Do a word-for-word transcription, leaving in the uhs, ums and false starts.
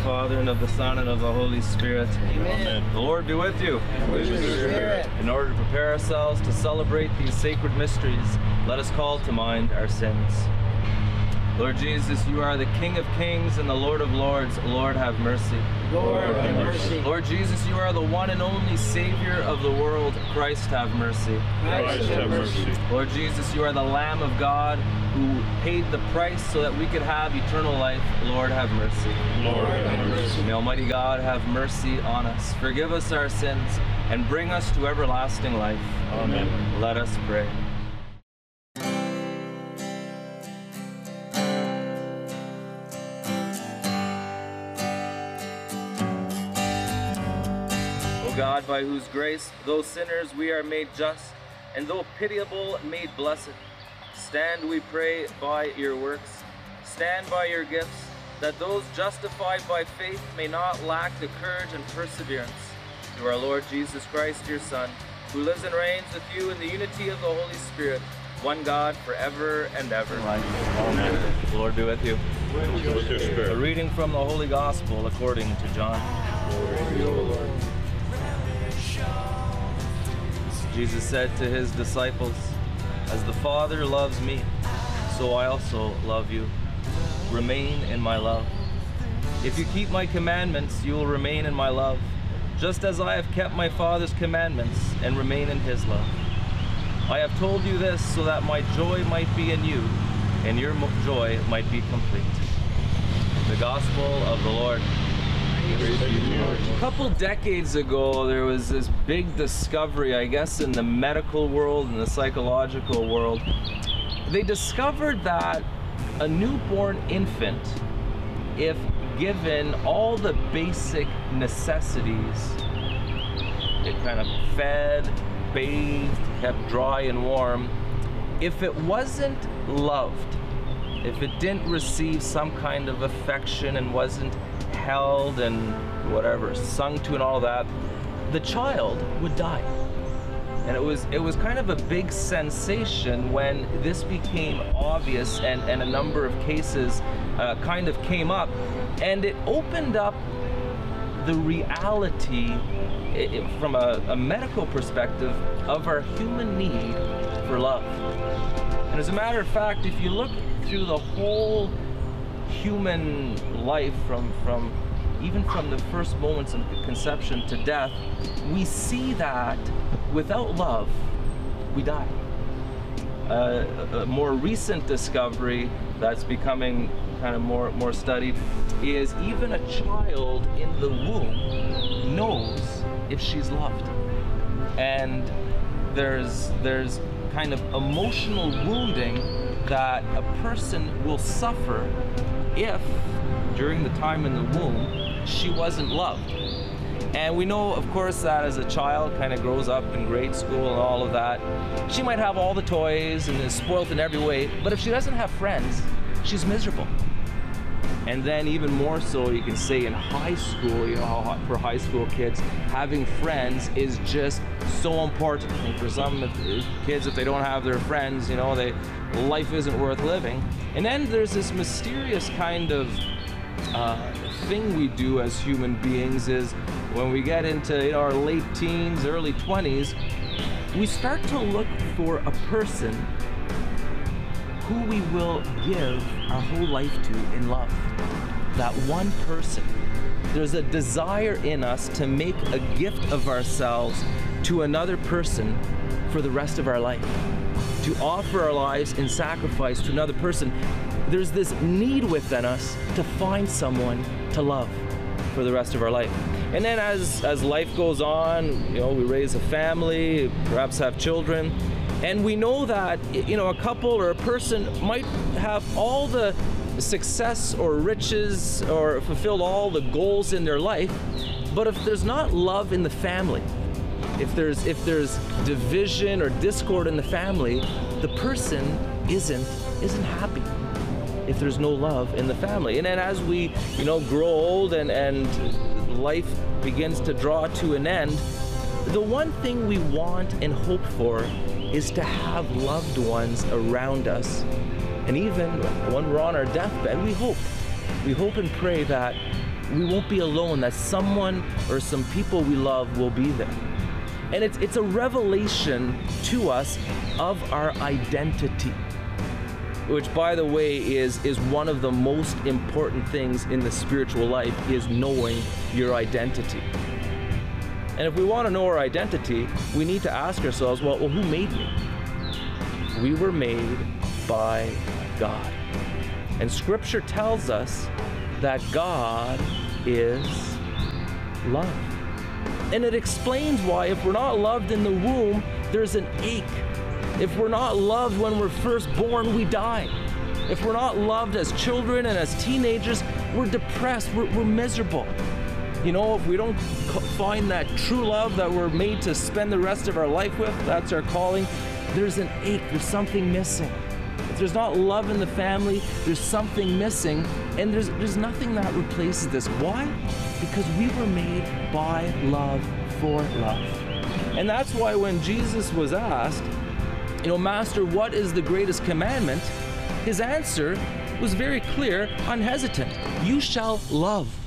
Father, and of the Son, and of the Holy Spirit. Amen. The Lord be with you. With your spirit. In order to prepare ourselves to celebrate these sacred mysteries, let us call to mind our sins. Lord Jesus, you are the King of kings and the Lord of lords. Lord, have mercy. Lord, have mercy. Lord Jesus, you are the one and only Savior of the world. Christ, have mercy. Christ, have mercy. Lord Jesus, you are the Lamb of God who paid the price so that we could have eternal life. Lord, have mercy. Lord, have mercy. May Almighty God have mercy on us, forgive us our sins, and bring us to everlasting life. Amen. Let us pray. O God, by whose grace, though sinners, we are made just, and though pitiable, made blessed, stand, we pray, by your works. Stand by your gifts, that those justified by faith may not lack the courage and perseverance. Through our Lord Jesus Christ, your Son, who lives and reigns with you in the unity of the Holy Spirit, one God, forever and ever. Amen. The Lord be with you. With your spirit. A reading from the Holy Gospel according to John. Jesus said to his disciples, "As the Father loves me, so I also love you. Remain in my love. If you keep my commandments, you will remain in my love, just as I have kept my Father's commandments and remain in his love. I have told you this so that my joy might be in you, and your joy might be complete." The Gospel of the Lord. A couple decades ago, there was this big discovery, I guess, in the medical world and the psychological world. They discovered that a newborn infant, if given all the basic necessities, it kind of fed, bathed, kept dry and warm, if it wasn't loved, if it didn't receive some kind of affection and wasn't held and whatever, sung to and all that, the child would die. And it was it was kind of a big sensation when this became obvious, and, and a number of cases uh, kind of came up, and it opened up the reality it, from a, a medical perspective of our human need for love. And as a matter of fact, if you look through the whole human life, from from even from the first moments of conception to death, we see that without love, we die. Uh, a more recent discovery that's becoming kind of more more studied is even a child in the womb knows if she's loved, and there's there's kind of emotional wounding that a person will suffer if during the time in the womb she wasn't loved. And we know, of course, that as a child kind of grows up in grade school and all of that, she might have all the toys and is spoiled in every way, but if she doesn't have friends, she's miserable. And then even more so, you can say in high school, you know, for high school kids, having friends is just so important. And for some kids, if they don't have their friends, you know, they life isn't worth living. And then there's this mysterious kind of uh, thing we do as human beings is when we get into, you know, our late teens, early twenties, we start to look for a person who we will give our whole life to in love. That one person. There's a desire in us to make a gift of ourselves to another person for the rest of our life. To offer our lives in sacrifice to another person. There's this need within us to find someone to love for the rest of our life. And then as, as life goes on, you know, we raise a family, perhaps have children, and we know that, you know, a couple or a person might have all the success or riches or fulfilled all the goals in their life, but if there's not love in the family, if there's if there's division or discord in the family, the person isn't isn't happy if there's no love in the family. And then as we, you know, grow old and, and life begins to draw to an end, the one thing we want and hope for is to have loved ones around us. And even when we're on our deathbed, we hope. We hope and pray that we won't be alone, that someone or some people we love will be there. And it's, it's a revelation to us of our identity, which, by the way, is, is one of the most important things in the spiritual life, is knowing your identity. And if we want to know our identity, we need to ask ourselves, well, well, who made me? We were made by God. And Scripture tells us that God is love. And it explains why, if we're not loved in the womb, there's an ache. If we're not loved when we're first born, we die. If we're not loved as children and as teenagers, we're depressed, we're, we're miserable. You know, if we don't find that true love that we're made to spend the rest of our life with, that's our calling, there's an ache, there's something missing. If there's not love in the family, there's something missing, and there's, there's nothing that replaces this. Why? Because we were made by love, for love. And that's why when Jesus was asked, you know, Master, what is the greatest commandment? His answer was very clear, unhesitant. You shall love.